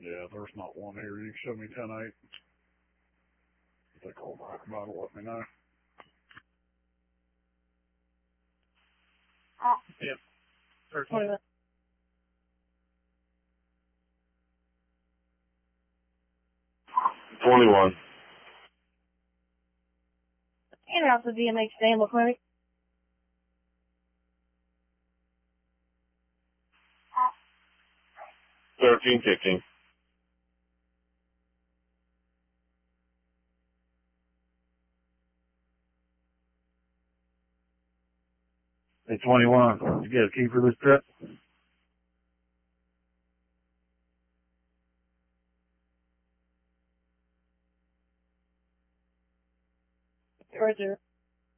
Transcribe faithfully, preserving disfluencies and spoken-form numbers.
Yeah, there's not one here. You can show me ten eight. If they call back about it, let me know. Yep. thirteen. twenty-one. And also D M H Stanley Clinic. thirteen fifteen. Hey, twenty-one, you get a key for this trip?